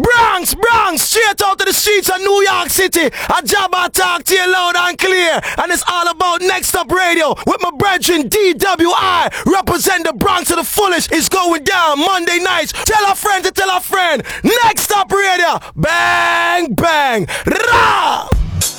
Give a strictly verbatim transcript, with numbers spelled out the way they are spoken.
Bronx, Bronx, straight out to the streets of New York City. A job I talk to you loud and clear. And it's all about Next Up Radio with my brethren D W I. Represent the Bronx to the fullest. It's going down Monday nights. Tell a friend to tell a friend. Next Up Radio. Bang, bang. Rah!